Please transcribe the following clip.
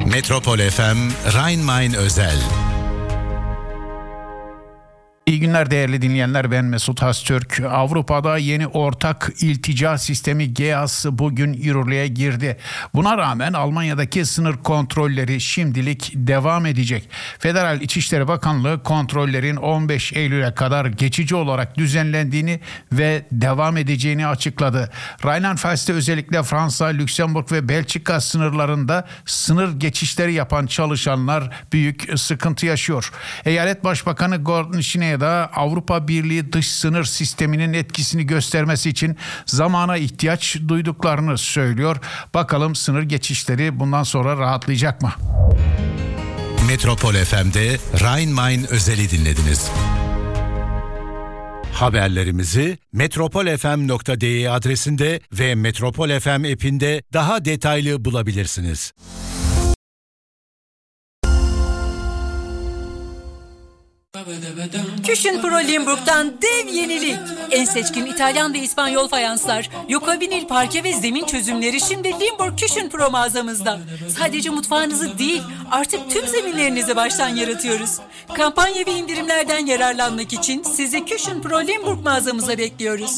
Metropol FM Rhein-Main özel. İyi günler değerli dinleyenler, ben Mesut Haztürk. Avrupa'da yeni ortak iltica sistemi GEAS bugün yürürlüğe girdi. Buna rağmen Almanya'daki sınır kontrolleri şimdilik devam edecek. Federal İçişleri Bakanlığı kontrollerin 15 Eylül'e kadar geçici olarak düzenlendiğini ve devam edeceğini açıkladı. Rheinland-Pfalz'te özellikle Fransa, Lüksemburg ve Belçika sınırlarında sınır geçişleri yapan çalışanlar büyük sıkıntı yaşıyor. Eyalet Başbakanı Gordon Schneer da Avrupa Birliği dış sınır sisteminin etkisini göstermesi için zamana ihtiyaç duyduklarını söylüyor. Bakalım sınır geçişleri bundan sonra rahatlayacak mı? Metropol FM'de Rhein-Main özeli dinlediniz. Haberlerimizi metropolfm.de adresinde ve Metropol FM app'inde daha detaylı bulabilirsiniz. Küchen Pro Limburg'dan dev yenilik. En seçkin İtalyan ve İspanyol fayanslar, Yoko vinil parke ve zemin çözümleri şimdi Limburg Küchen Pro mağazamızda. Sadece mutfağınızı değil, artık tüm zeminlerinizi baştan yaratıyoruz. Kampanya ve indirimlerden yararlanmak için sizi Küchen Pro Limburg mağazamıza bekliyoruz.